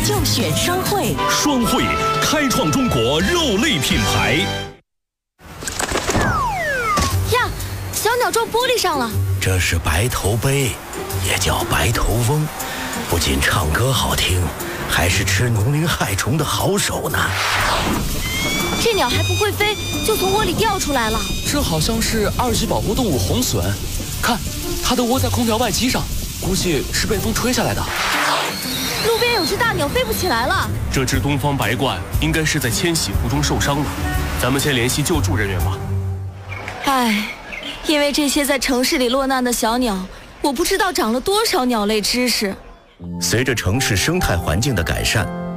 就选双汇。 双汇开创中国肉类品牌。 呀，小鸟撞玻璃上了。 这是白头鹎，也叫白头翁，不仅唱歌好听，还是吃农灵害虫的好手呢。 这鸟还不会飞，就从窝里掉出来了。 这好像是2级保护动物红隼，看，它的窝在空调外机上，估计是被风吹下来的。 路边有只大鸟飞不起来了。 这只东方白鹳应该是在迁徙途中受伤了，咱们先联系救助人员吧。 唉，因为这些在城市里落难的小鸟，我不知道长了多少鸟类知识。 随着城市生态环境的改善，